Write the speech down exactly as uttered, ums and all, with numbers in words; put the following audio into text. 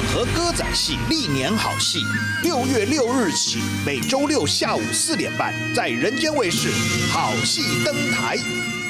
和歌仔戏历年好戏，六月六日起，每周六下午四点半，在人间卫视好戏登台。